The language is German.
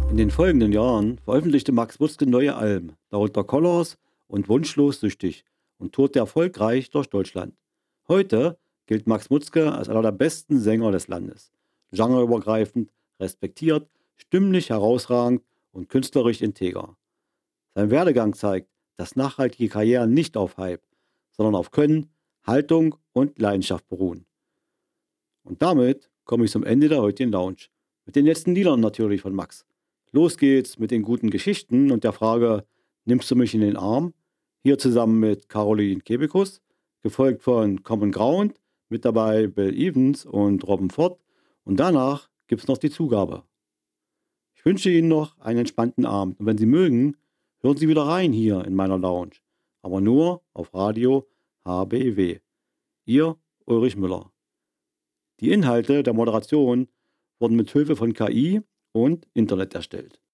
In den folgenden Jahren veröffentlichte Max Mutzke neue Alben, darunter Colors und Wunschlos süchtig, und tourte erfolgreich durch Deutschland. Heute gilt Max Mutzke als einer der besten Sänger des Landes. Genreübergreifend, respektiert, stimmlich herausragend und künstlerisch integer. Sein Werdegang zeigt, dass nachhaltige Karrieren nicht auf Hype, sondern auf Können, Haltung und Leidenschaft beruhen. Und damit komme ich zum Ende der heutigen Lounge. Mit den letzten Liedern natürlich von Max. Los geht's mit den guten Geschichten und der Frage, nimmst du mich in den Arm? Hier zusammen mit Caroline Kebekus, gefolgt von Common Ground, mit dabei Bill Evans und Robin Ford. Und danach gibt's noch die Zugabe. Ich wünsche Ihnen noch einen entspannten Abend. Und wenn Sie mögen, hören Sie wieder rein hier in meiner Lounge. Aber nur auf Radio HBW. Ihr Ulrich Müller. Die Inhalte der Moderation wurden mit Hilfe von KI und Internet erstellt.